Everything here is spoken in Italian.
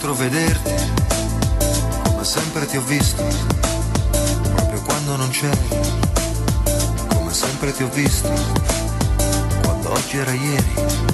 potrò vederti, come sempre ti ho visto, proprio quando non c'eri, come sempre ti ho visto, quando oggi era ieri.